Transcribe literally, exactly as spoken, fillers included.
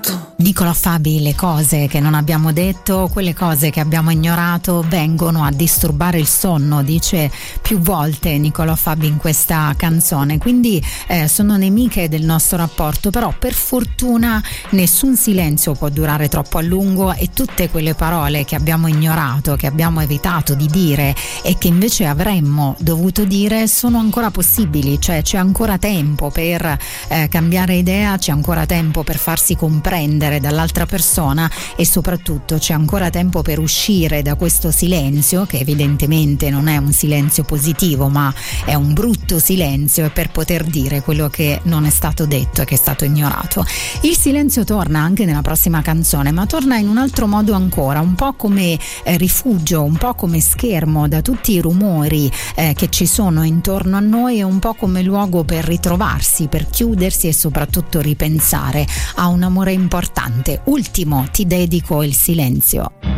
Nicola Fabi, le cose che non abbiamo detto, quelle cose che abbiamo ignorato vengono a disturbare il sonno, dice più volte Nicola Fabi in questa canzone, quindi eh, sono nemiche del nostro rapporto, però per fortuna nessun silenzio può durare troppo a lungo e tutte quelle parole che abbiamo ignorato, che abbiamo evitato di dire e che invece avremmo dovuto dire sono ancora possibili, cioè c'è ancora tempo per eh, cambiare idea, c'è ancora tempo per farsi comprendere dall'altra persona e soprattutto c'è ancora tempo per uscire da questo silenzio, che evidentemente non è un silenzio positivo ma è un brutto silenzio, e per poter dire quello che non è stato detto e che è stato ignorato. Il silenzio torna anche nella prossima canzone, ma torna in un altro modo ancora, un po' come eh, rifugio, un po' come schermo da tutti i rumori eh, che ci sono intorno a noi, e un po' come luogo per ritrovarsi, per chiudersi e soprattutto ripensare a un amore importante. Ultimo, ti dedico il silenzio.